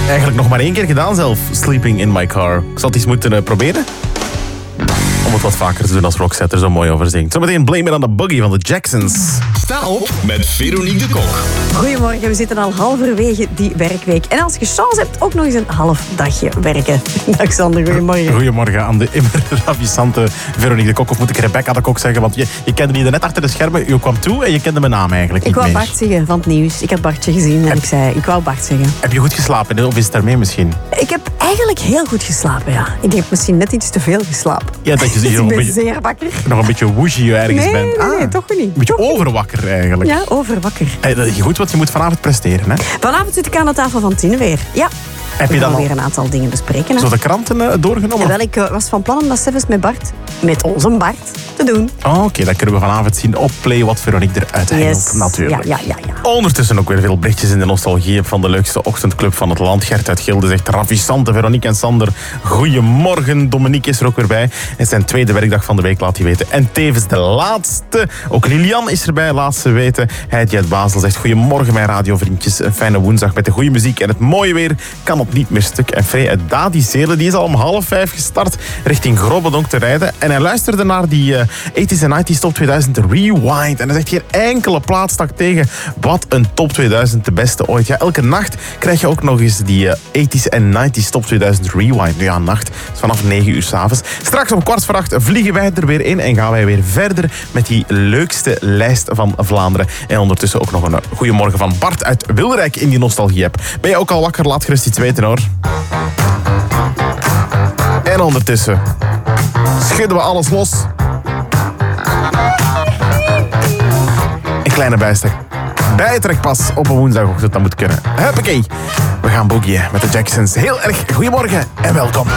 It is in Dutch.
Eigenlijk nog maar 1 keer gedaan zelf, Sleeping in My Car. Ik zal het eens moeten proberen. Om het wat vaker te doen als Roxette er zo mooi over zingt. Zometeen Blame It on the Boogie van de Jacksons. Sta op met Veronique de Kok. Goedemorgen, we zitten al halverwege die werkweek. En als je chance hebt, ook nog eens een half dagje werken. Dag Sander, goedemorgen. Goedemorgen aan de immer ravissante Veronique de Kok. Of moet ik Rebecca de Kok zeggen? Want je kende die net achter de schermen. Je kwam toe en je kende mijn naam eigenlijk niet Ik wou meer. Bart zeggen van het nieuws. Ik had Bartje gezien en ik zei, ik wou Bart zeggen. Heb je goed geslapen? Of is het daarmee misschien? Ik heb eigenlijk heel goed geslapen, ja. Ik heb misschien net iets te veel geslapen. Ja, dat je Dus hier ik ben zeer wakker. nog een beetje wooshy ergens bent. Nee, toch niet. Een beetje overwakker eigenlijk. Ja, overwakker. Dat is goed, want je moet vanavond presteren, hè? Vanavond zit ik aan de tafel van Tine weer. Ja. Heb je We dan gaan al weer een aantal dingen bespreken. Hè? zo de kranten doorgenomen? Wel, ik was van plan om dat zelfs met Bart, met onze Bart, te doen. Oké, dan kunnen we vanavond zien op Play wat Veronique eruit hengelt, natuurlijk. Ja. Ondertussen ook weer veel berichtjes in de nostalgie van de leukste ochtendclub van het land. Gert uit Gilde zegt ravissante Veronique en Sander. Goedemorgen, Dominique is er ook weer bij. Het is zijn tweede werkdag van de week, laat hij weten. En tevens de laatste. Ook Lilian is erbij, laat ze weten. Heidje uit Basel zegt goedemorgen mijn radiovriendjes. Een fijne woensdag met de goede muziek en het mooie weer. Kan op niet meer stuk. En Frey uit Dadi Zelen, die is al om 4:30 gestart richting Grobbedonk te rijden. En hij luisterde naar die 80s en 90s Top 2000 Rewind. En hij zegt hier enkele plaats stak tegen. Wat een Top 2000, de beste ooit. Ja, elke nacht krijg je ook nog eens die 80s en 90s Top 2000 Rewind. Nu ja, nacht. Is vanaf 9 uur 's avonds. Straks om 7:15 vliegen wij er weer in en gaan wij weer verder met die leukste lijst van Vlaanderen. En ondertussen ook nog een goeiemorgen van Bart uit Wilrijk in die nostalgie-app. Ben je ook al wakker? Laat gerust iets weten hoor. En ondertussen schudden we alles los. Een kleine bijtrekpas op een woensdagochtend, dat moet kunnen. Huppakee. We gaan boogieën met de Jacksons. Heel erg goedemorgen en welkom.